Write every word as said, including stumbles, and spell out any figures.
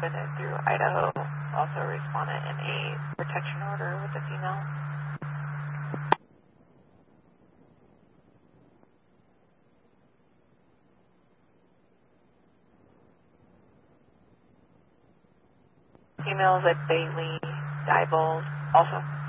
Bennett through Idaho also responded in a protection order with the female. Females at Bailey, Diebold also.